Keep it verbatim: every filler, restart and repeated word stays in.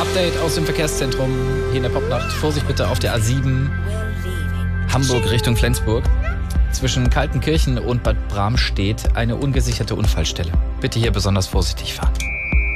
Update aus dem Verkehrszentrum hier in der Popnacht. Vorsicht bitte auf der A sieben Hamburg Richtung Flensburg. Zwischen Kaltenkirchen und Bad Bramstedt eine ungesicherte Unfallstelle. Bitte hier besonders vorsichtig fahren.